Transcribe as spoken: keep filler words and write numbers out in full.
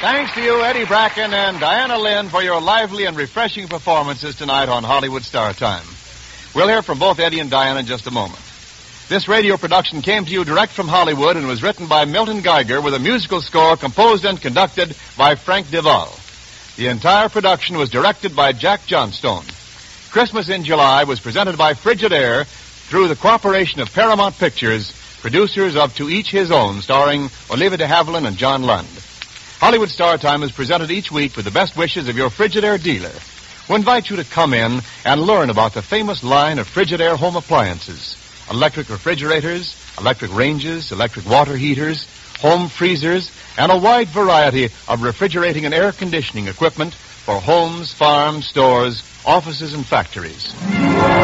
Thanks to you, Eddie Bracken and Diana Lynn, for your lively and refreshing performances tonight on Hollywood Star Time. We'll hear from both Eddie and Diana in just a moment. This radio production came to you direct from Hollywood and was written by Milton Geiger with a musical score composed and conducted by Frank DeVol. The entire production was directed by Jack Johnstone. Christmas in July was presented by Frigidaire through the cooperation of Paramount Pictures, producers of To Each His Own, starring Olivia de Havilland and John Lund. Hollywood Star Time is presented each week with the best wishes of your Frigidaire dealer. We invite you to come in and learn about the famous line of Frigidaire home appliances. Electric refrigerators, electric ranges, electric water heaters, home freezers, and a wide variety of refrigerating and air conditioning equipment for homes, farms, stores, offices, and factories.